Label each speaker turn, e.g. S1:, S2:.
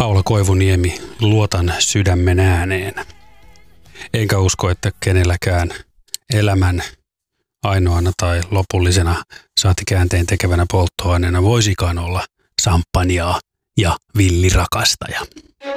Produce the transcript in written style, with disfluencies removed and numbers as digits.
S1: Paula Koivuniemi, luotan sydämen ääneen. Enkä usko, että kenelläkään elämän ainoana tai lopullisena saati käänteen tekevänä polttoaineena voisikaan olla samppanjaa ja villirakastaja.